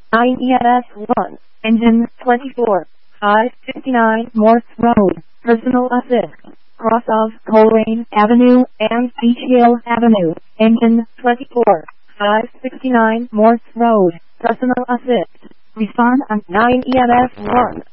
9 EMS 1, engine 24, 559 Morse Road, personal assist, cross of Coleraine Avenue and Beach Hill Avenue, engine 24, 569 Morse Road, personal assist. Respond on 9 EMS 1.